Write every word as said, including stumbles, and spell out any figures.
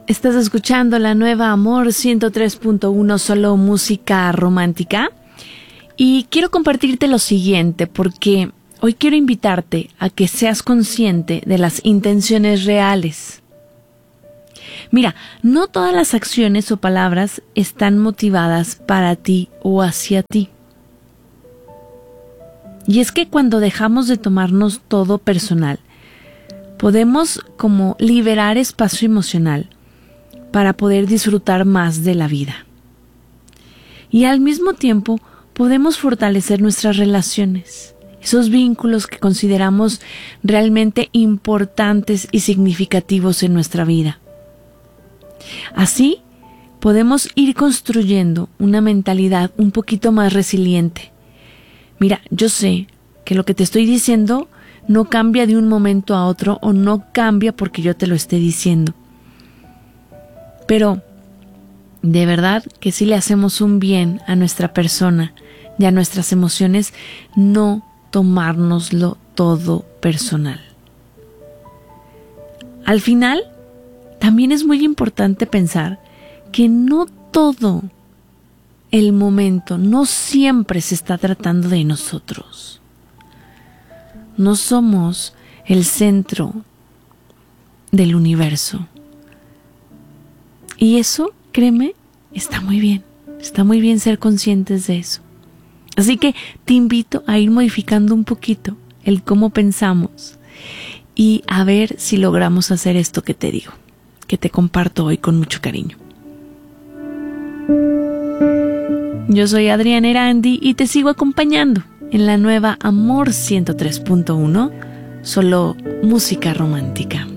Estás escuchando la nueva Amor ciento tres punto uno, solo música romántica. Y quiero compartirte lo siguiente, porque hoy quiero invitarte a que seas consciente de las intenciones reales. Mira, no todas las acciones o palabras están motivadas para ti o hacia ti. Y es que cuando dejamos de tomarnos todo personal, podemos como liberar espacio emocional para poder disfrutar más de la vida. Y al mismo tiempo podemos fortalecer nuestras relaciones, esos vínculos que consideramos realmente importantes y significativos en nuestra vida. Así podemos ir construyendo una mentalidad un poquito más resiliente. Mira, yo sé que lo que te estoy diciendo no cambia de un momento a otro o no cambia porque yo te lo esté diciendo. Pero de verdad que si le hacemos un bien a nuestra persona y a nuestras emociones, no tomárnoslo todo personal. Al final, también es muy importante pensar que no todo el momento, no siempre se está tratando de nosotros. No somos el centro del universo. Y eso, créeme, está muy bien. Está muy bien ser conscientes de eso. Así que te invito a ir modificando un poquito el cómo pensamos y a ver si logramos hacer esto que te digo, que te comparto hoy con mucho cariño. Yo soy Adriana Erandi y te sigo acompañando en la nueva Amor ciento tres punto uno, solo música romántica.